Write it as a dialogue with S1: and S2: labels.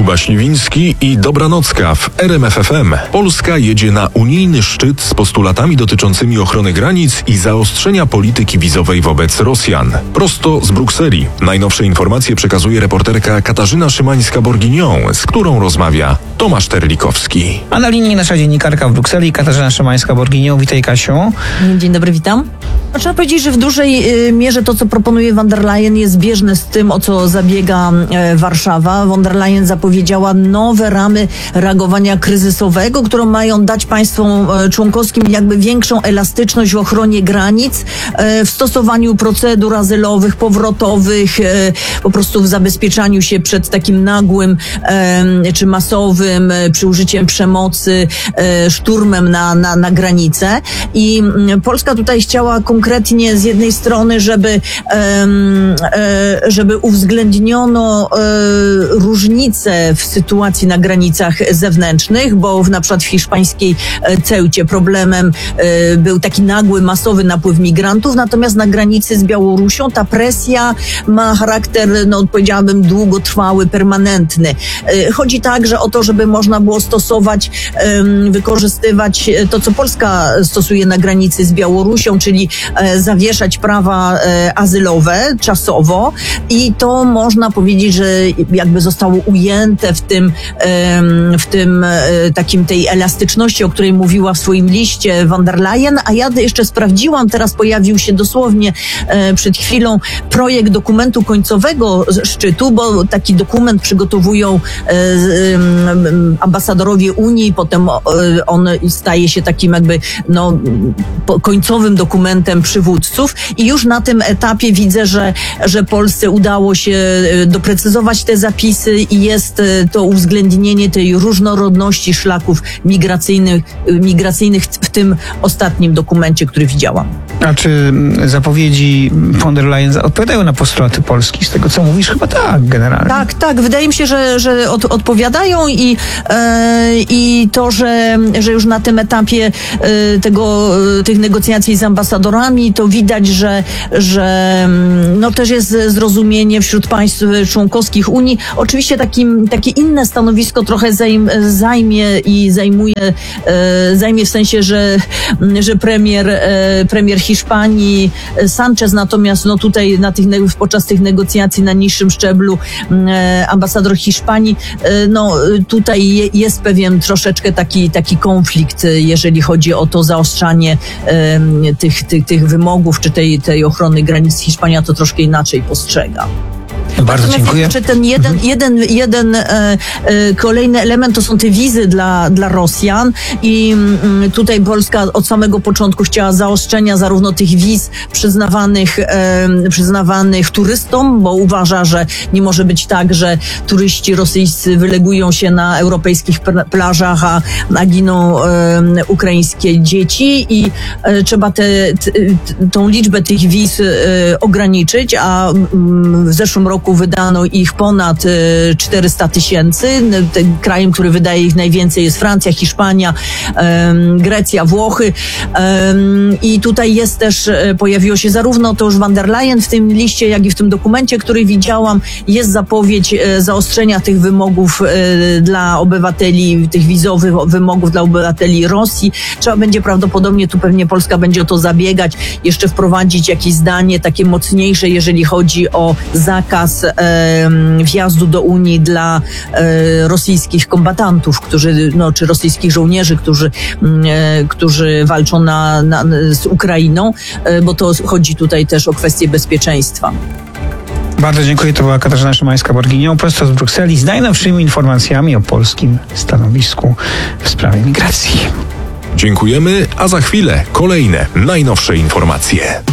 S1: Kuba Śliwiński i Dobranocka w RMF FM. Polska jedzie na unijny szczyt z postulatami dotyczącymi ochrony granic i zaostrzenia polityki wizowej wobec Rosjan. Prosto z Brukseli. Najnowsze informacje przekazuje reporterka Katarzyna Szymańska-Borginią, z którą rozmawia Tomasz Terlikowski.
S2: A na linii nasza dziennikarka w Brukseli, Katarzyna Szymańska-Borginią. Witaj, Kasiu.
S3: Dzień dobry, witam. Trzeba powiedzieć, że w dużej mierze to, co proponuje von der Leyen, jest zbieżne z tym, o co zabiega Warszawa. Von der Leyen zapowiedziała nowe ramy reagowania kryzysowego, które mają dać państwom członkowskim jakby większą elastyczność w ochronie granic, w stosowaniu procedur azylowych, powrotowych, po prostu w zabezpieczaniu się przed takim nagłym czy masowym przy użyciem przemocy szturmem na granicę. I Polska tutaj chciała konkretnie z jednej strony, żeby uwzględniono różnice w sytuacji na granicach zewnętrznych, bo na przykład w hiszpańskiej Ceucie problemem był taki nagły, masowy napływ migrantów, natomiast na granicy z Białorusią ta presja ma charakter, powiedziałabym, długotrwały, permanentny. Chodzi także o to, żeby można było stosować, wykorzystywać to, co Polska stosuje na granicy z Białorusią, czyli zawieszać prawa azylowe czasowo, i to można powiedzieć, że jakby zostało ujęte w tym takim tej elastyczności, o której mówiła w swoim liście von der Leyen, a ja jeszcze sprawdziłam, teraz pojawił się dosłownie przed chwilą projekt dokumentu końcowego szczytu, bo taki dokument przygotowują ambasadorowie Unii, potem on staje się takim jakby końcowym dokumentem przywódców, i już na tym etapie widzę, że Polsce udało się doprecyzować te zapisy i jest to uwzględnienie tej różnorodności szlaków migracyjnych w tym ostatnim dokumencie, który widziałam.
S2: A czy zapowiedzi von der Leyen odpowiadają na postulaty Polski? Z tego, co mówisz, chyba tak, generalnie.
S3: Tak. Wydaje mi się, że odpowiadają i to, że już na tym etapie tych negocjacji z ambasadorami, to widać, że też jest zrozumienie wśród państw członkowskich Unii. Oczywiście takie inne stanowisko trochę zajmie w sensie, że premier Hiszpanii Sanchez, natomiast tutaj podczas tych negocjacji na niższym szczeblu ambasador Hiszpanii, tutaj jest pewien troszeczkę taki konflikt, jeżeli chodzi o to zaostrzanie tych wymogów, czy tej ochrony granic. Hiszpania to troszkę inaczej postrzega.
S2: Bardzo dziękuję.
S3: Jeszcze ten jeden kolejny element to są te wizy dla Rosjan, i tutaj Polska od samego początku chciała zaostrzenia zarówno tych wiz przyznawanych turystom, bo uważa, że nie może być tak, że turyści rosyjscy wylegują się na europejskich plażach, a giną ukraińskie dzieci, i trzeba tą liczbę tych wiz ograniczyć, a w zeszłym roku wydano ich ponad 400 000. Krajem, który wydaje ich najwięcej, jest Francja, Hiszpania, Grecja, Włochy. I tutaj jest też, pojawiło się zarówno to już von der Leyen w tym liście, jak i w tym dokumencie, który widziałam, jest zapowiedź zaostrzenia tych wymogów dla obywateli, tych wizowych wymogów dla obywateli Rosji. Trzeba będzie prawdopodobnie, tu pewnie Polska będzie o to zabiegać, jeszcze wprowadzić jakieś zdanie takie mocniejsze, jeżeli chodzi o zakaz wjazdu do Unii dla rosyjskich kombatantów, czy rosyjskich żołnierzy, którzy walczą z Ukrainą, bo to chodzi tutaj też o kwestię bezpieczeństwa.
S2: Bardzo dziękuję. To była Katarzyna Szymańska-Borginią prosto z Brukseli z najnowszymi informacjami o polskim stanowisku w sprawie migracji.
S1: Dziękujemy, a za chwilę kolejne najnowsze informacje.